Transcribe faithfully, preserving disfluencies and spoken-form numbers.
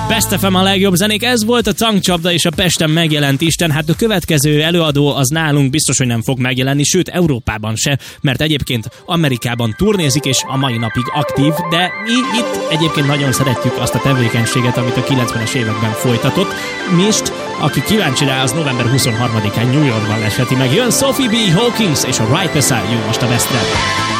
Best ef em a legjobb zenék, ez volt a Tankcsapda és a Pesten megjelent Isten. Hát a következő előadó az nálunk biztos, hogy nem fog megjelenni, sőt Európában se, mert egyébként Amerikában turnézik és a mai napig aktív, de mi itt egyébként nagyon szeretjük azt a tevékenységet, amit a kilencvenes években folytatott. Mist, aki kíváncsi rá, az november huszonharmadikán New Yorkban lesheti meg. Jön Sophie B. Hawkins és a Right Beside You most a Bestre.